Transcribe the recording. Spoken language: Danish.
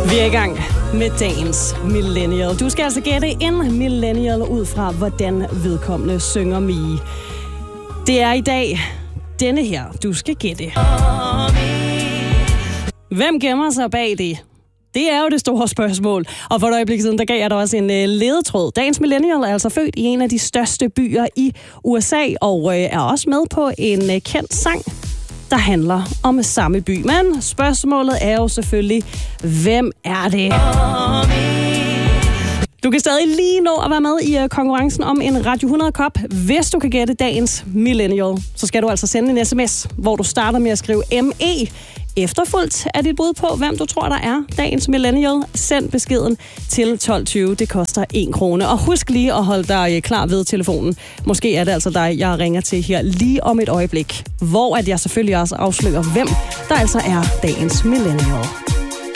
Vi er i gang med dagens millennial. Du skal altså gætte en millennial ud fra, hvordan vedkommende synger Mie. Det er i dag denne her, du skal gætte. Hvem gemmer sig bag det? Det er jo det store spørgsmål. Og for et øjeblik siden, der gav jeg dig også en ledetråd. Dagens millennial er altså født i en af de største byer i USA, og er også med på en kendt sang, der handler om samme by. Men spørgsmålet er jo selvfølgelig, hvem er det? Du kan stadig lige nå at være med i konkurrencen om en Radio 100-kop. Hvis du kan gætte dagens millennial, så skal du altså sende en sms, hvor du starter med at skrive ME. Efterfulgt er dit bud på, hvem du tror, der er dagens millennial. Send beskeden til 1220. Det koster 1 krone. Og husk lige at holde dig klar ved telefonen. Måske er det altså dig, jeg ringer til her lige om et øjeblik. Hvor at jeg selvfølgelig også afslører, hvem der altså er dagens millennial.